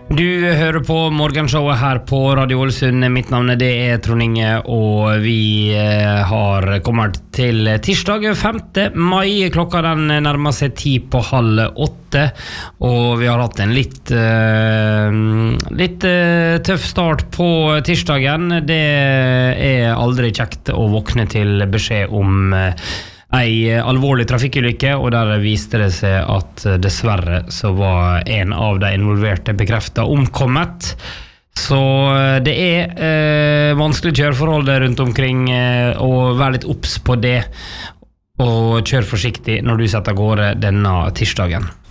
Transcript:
Du hører på morgenshowet her på Radio Ålesund. Mitt navn det Trond Inge, og vi har kommet til tirsdag 5. mai. Klokka den nærmer seg 7:30, og vi har hatt en litt tøff start på tirsdagen. Det aldri kjekt å våkne til beskjed om ei alvorlig trafikkulykke, og der viste det seg at dessverre så var en av de involverte bekreftet omkommet. Så det vanskelig kjøreforhold rundt omkring, og vær litt obs på det, og kjør forsiktig når du setter gårde denne tirsdagen.